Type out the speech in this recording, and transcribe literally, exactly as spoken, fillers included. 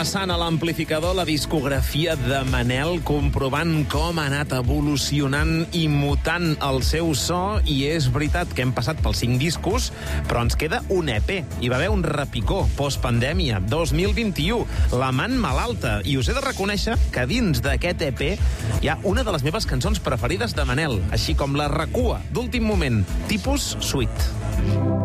repassant a l'amplificador la discografia de Manel, comprovant com ha anat evolucionant i mutant el seu so, i és veritat que hem passat pels cinc discos, però ens queda un E P. Hi va haver un repicó postpandèmia, dos mil vint-i-u, La man malalta, i us he de reconèixer que dins d'aquest E P hi ha una de les meves cançons preferides de Manel, així com la recua d'últim moment, tipus Sweet.